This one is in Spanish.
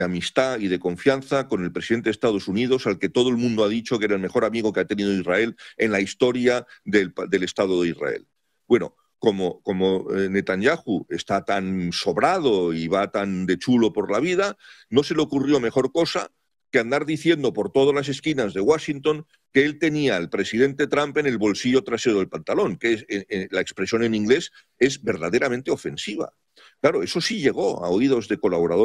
amistad y de confianza con el presidente de Estados Unidos, al que todo el mundo ha dicho que era el mejor amigo que ha tenido Israel en la historia del Estado de Israel. Bueno, como Netanyahu está tan sobrado y va tan de chulo por la vida, no se le ocurrió mejor cosa que andar diciendo por todas las esquinas de Washington que él tenía al presidente Trump en el bolsillo trasero del pantalón, que es, la expresión en inglés es verdaderamente ofensiva. Claro, eso sí llegó a oídos de colaboradores